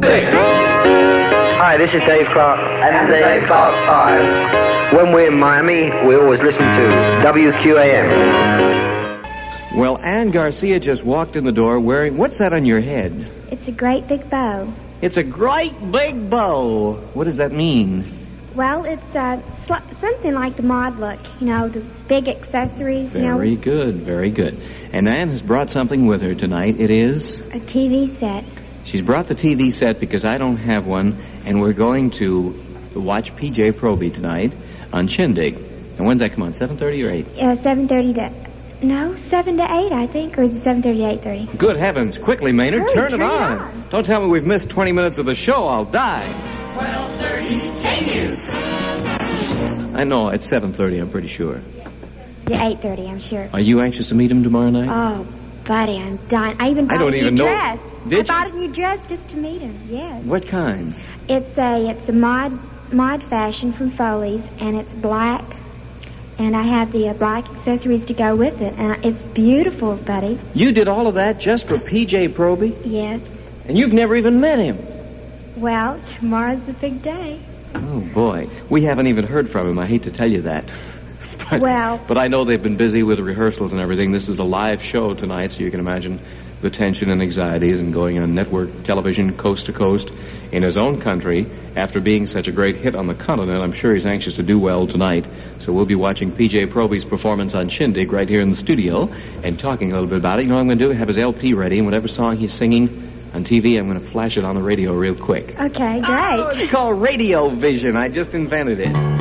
Hi, this is Dave Clark. And Dave Clark 5. When we're in Miami, we always listen to WQAM. Well, Ann Garcia just walked in the door wearing... What's that on your head? It's a great big bow. It's a great big bow. What does that mean? Well, it's something like the mod look, the big accessories, Very good, very good. And Ann has brought something with her tonight. It is? A TV set. She's brought the TV set because I don't have one, and we're going to watch P.J. Proby tonight on Shindig. And when's that come on, 7:30 or 8? 7:30 to... No, 7 to 8, I think, or is it 7:30 to 8:30? Good heavens, quickly, Maynard, turn it on. Don't tell me we've missed 20 minutes of the show, I'll die. 12:30 K-News. I know, it's 7:30, I'm pretty sure. The 8:30, I'm sure. Are you anxious to meet him tomorrow night? Oh, buddy, I'm dying. I even bought a new dress. Did I bought a new dress just to meet him, yes. What kind? It's a mod fashion from Foley's, and it's black. And I have the black accessories to go with it. And it's beautiful, buddy. You did all of that just for P.J. Proby? Yes. And you've never even met him? Well, tomorrow's the big day. Oh, boy. We haven't even heard from him. I hate to tell you that. But I know they've been busy with rehearsals and everything. This is a live show tonight, so you can imagine the tension and anxieties and going on network television coast to coast in his own country. After being such a great hit on the continent, I'm sure he's anxious to do well tonight. So we'll be watching P.J. Proby's performance on Shindig right here in the studio and talking a little bit about it. You know what I'm going to do? Have his LP ready, and whatever song he's singing on TV, I'm going to flash it on the radio real quick. Okay, great. Oh, it's called Radio Vision. I just invented it.